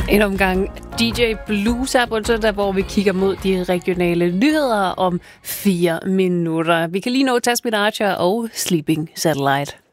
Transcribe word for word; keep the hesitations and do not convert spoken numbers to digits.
En omgang D J Blues her på en søndag, hvor vi kigger mod de regionale nyheder om fire minutter. Vi kan lige nå Tasmin Archer og Sleeping Satellite.